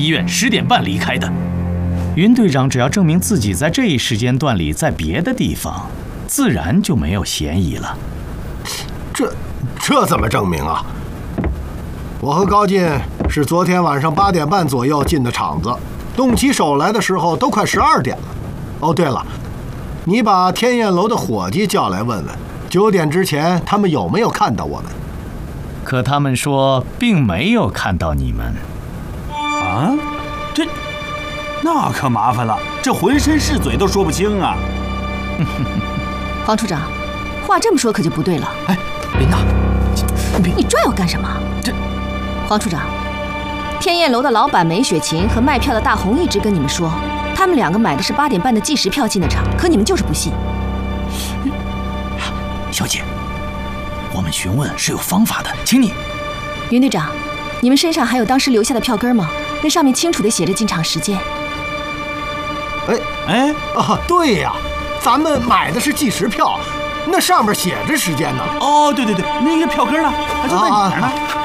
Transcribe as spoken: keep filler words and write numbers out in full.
医院十点半离开的。云队长只要证明自己在这一时间段里在别的地方，自然就没有嫌疑了。 这这怎么证明啊？我和高进是昨天晚上八点半左右进的厂子，动起手来的时候都快十二点了。哦，对了，你把天燕楼的伙计叫来问问，九点之前他们有没有看到我们？ 可他们说并没有看到你们。 啊？这那可麻烦了，这浑身是嘴都说不清啊！ 黄处长，话这么说可就不对了。 哎，琳达， 你你拽我干什么？ 这， 黄处长，天燕楼的老板梅雪琴和卖票的大红一直跟你们说，他们两个买的是八点半的计时票进的场，可你们就是不信。 小姐，我们询问是有方法的，请你。 云队长，你们身上还有当时留下的票根吗？那上面清楚地写着进场时间。 哎哎啊，对呀，咱们买的是计时票，那上面写着时间呢。 哦，对对对，那个票根呢？就在你那儿呢。